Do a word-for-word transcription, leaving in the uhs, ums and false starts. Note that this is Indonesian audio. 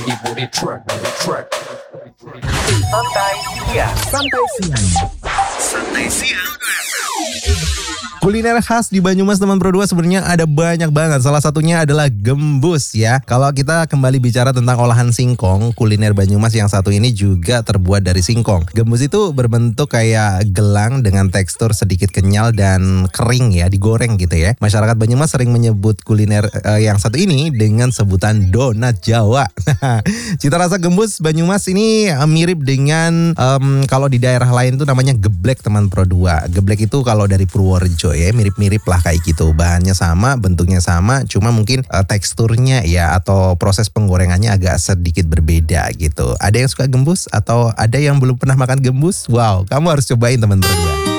Santai siang. Santai siang. Santai siang. Kuliner khas di Banyumas teman Pro dua sebenarnya ada banyak banget. Salah satunya adalah gembus ya. Kalau kita kembali bicara tentang olahan singkong, kuliner Banyumas yang satu ini juga terbuat dari singkong. Gembus itu berbentuk kayak gelang dengan tekstur sedikit kenyal dan kering ya, digoreng gitu ya. Masyarakat Banyumas sering menyebut kuliner uh, yang satu ini dengan sebutan donat Jawa. Cita rasa gembus Banyumas ini uh, mirip dengan um, kalau di daerah lain itu namanya geblek teman Pro dua. Geblek itu kalau dari Purworejo ya, mirip-mirip lah kayak gitu. Bahannya sama, bentuknya sama, cuma mungkin uh, teksturnya ya atau proses penggorengannya agak sedikit berbeda gitu. Ada yang suka gembus atau ada yang belum pernah makan gembus? Wow, kamu harus cobain teman berdua.